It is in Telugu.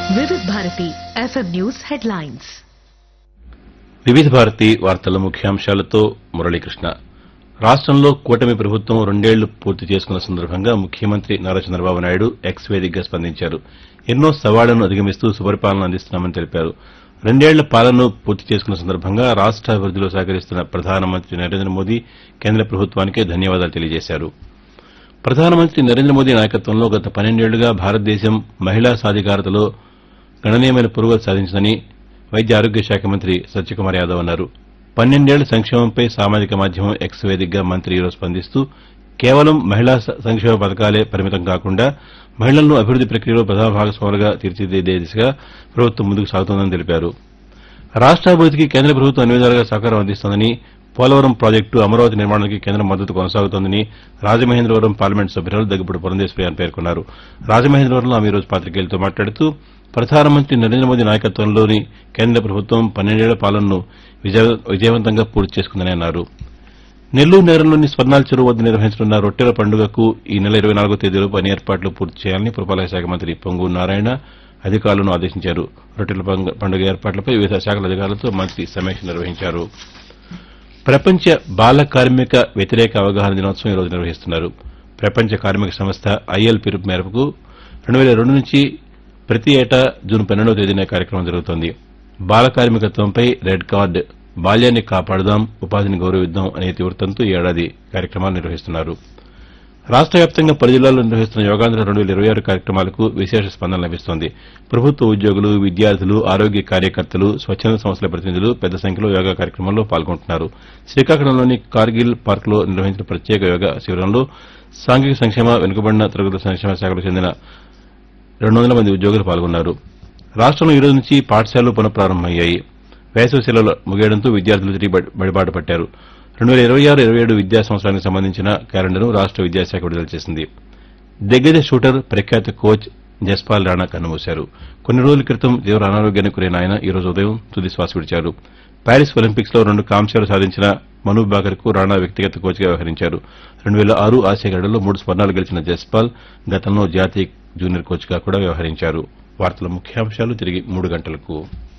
వివిధ భారతి ఎఫ్ఎం న్యూస్ హెడ్లైన్స్. వివిధ భారతి వార్తల ముఖ్యాంశాలతో మురళీకృష్ణ. రాష్టంలో కూటమి ప్రభుత్వం 2 ఏళ్లు పూర్తి చేసుకున్న సందర్భంగా ముఖ్యమంత్రి నారా చంద్రబాబు నాయుడు ఎక్స్ వేదికగా స్పందించారు. ఎన్నో సవాళ్లను అధిగమిస్తూ సుపరిపాలన అందిస్తున్నామని తెలిపారు. 2 ఏళ్ల పాలనను పూర్తి చేసుకున్న సందర్భంగా రాష్ట అభివృద్దిలో సహకరిస్తున్న ప్రధానమంత్రి నరేంద్ర మోదీ కేంద్ర ప్రభుత్వానికి ధన్యవాదాలు తెలియజేశారు. ప్రధానమంత్రి నరేంద్ర మోదీ నాయకత్వంలో గత 12 ఏళ్లుగా భారతదేశం మహిళా సాధికారతలో గణనీయమైన పురోగతి సాధించిందని వైద్య ఆరోగ్య శాఖ మంత్రి సత్యకుమార్ యాదవ్ అన్నారు. 12 ఏళ్ల సంక్షేమంపై సామాజిక మాధ్యమం ఎక్స్ వేదికగా మంత్రి ఈరోజు స్పందిస్తూ కేవలం మహిళా సంక్షేమ పథకాలే పరిమితం కాకుండా మహిళలను అభివృద్ది ప్రక్రియలో ప్రధాన భాగస్వాములుగా తీర్చిదిద్దే దిశగా ప్రభుత్వం ముందుకు సాగుతోందని తెలిపారు. రాష్టాభివృద్దికి కేంద్ర ప్రభుత్వం అన్ని విధాలుగా సహకారం అందిస్తోందని, పోలవరం ప్రాజెక్టు అమరావతి నిర్మాణానికి కేంద్రం మద్దతు కొనసాగుతోందని రాజమహేంద్రవరం పార్లమెంటు సభ్యురాలు దగ్గుబాటి పురంధేశ్వరి పేర్కొన్నారు. రాజమహేంద్రవరంలో ఆమె ఈరోజు పాతికేయులతో మాట్లాడుతూ ప్రధానమంత్రి నరేంద్ర మోదీ నాయకత్వంలోని కేంద్ర ప్రభుత్వం 12 ఏళ్ల పాలనను విజయవంతంగా పూర్తి చేసుకుందని అన్నారు. నెల్లూరు నగరంలోని స్వర్ణాల చెరువు వద్ద నిర్వహించనున్న రొట్టెల పండుగకు ఈ నెల 24వ తేదీలోపు అన్ని ఏర్పాట్లు పూర్తి చేయాలని పురపాలక శాఖ మంత్రి పొంగూరు నారాయణ అధికారులను ఆదేశించారు. రొట్టెల పండుగ ఏర్పాట్లపై వివిధ శాఖల అధికారులతో మంత్రి సమీక్ష నిర్వహించారు. ప్రపంచ బాల కార్మిక వ్యతిరేక అవగాహన దినోత్సవం ఈరోజు నిర్వహిస్తున్నారు. ప్రపంచ కార్మిక సంస్థ ఐఎల్ పిలుపు మేరకు 2002 నుంచి ప్రతి ఏటా జూన్ 12వ తేదీన కార్యక్రమం జరుగుతోంది. బాల కార్మికత్వంపై రెడ్ కార్డ్, బాల్యాన్ని కాపాడుదాం, ఉపాధిని గౌరవిద్దాం అనే ఇతివృత్తంతో ఈ ఏడాది కార్యక్రమాలు నిర్వహిస్తున్నారు. రాష్ట వ్యాప్తంగా 10 జిల్లాల్లో నిర్వహిస్తున్న యోగాంధ్ర 2026 కార్యక్రమాలకు విశేష స్పందన లభిస్తోంది. ప్రభుత్వ ఉద్యోగులు, విద్యార్థులు, ఆరోగ్య కార్యకర్తలు, స్వచ్ఛంద సంస్థల ప్రతినిధులు పెద్ద సంఖ్యలో యోగా కార్యక్రమంలో పాల్గొంటున్నారు. శ్రీకాకుళంలోని కార్గిల్ పార్కులో నిర్వహించిన ప్రత్యేక యోగా శిబిరంలో సాంఘిక సంక్షేమ, వెనుకబడిన తరగతుల సంక్షేమ శాఖలకు చెందిన 200 మంది ఉద్యోగులు పాల్గొన్నారు. రాష్టంలో ఈ రోజు నుంచి పాఠశాలలు పునఃప్రారంభమయ్యాయి. వేసవి సెలవులు ముగియడంతో విద్యార్థులు తిరిగి బడిబాట పట్టారు. 2026-27 విద్యా సంవత్సరానికి సంబంధించిన క్యాలెండర్ను రాష్ట విద్యాశాఖ విడుదల చేసింది. దిగ్గజ షూటర్, ప్రఖ్యాత కోచ్ జస్పాల్ రాణా కన్నుమూశారు. కొన్ని రోజుల క్రితం తీవ్ర అనారోగ్యానికి గురైన ఆయన ఈ రోజు ఉదయం తుది శ్వాస విడిచారు. ప్యారిస్ ఒలింపిక్స్ లో 2 కాంస్యాలు సాధించిన మను బాకర్ కు రాణా వ్యక్తిగత కోచ్గా వ్యవహరించారు. 2006 ఆసియా క్రీడల్లో 3 స్వర్ణాలు గెలిచిన జస్పాల్ గతంలో జాతీయ జూనియర్ కోచ్గా కూడా వ్యవహరించారు. వార్తల ముఖ్యాంశాలు తిరిగి 3 గంటలకు.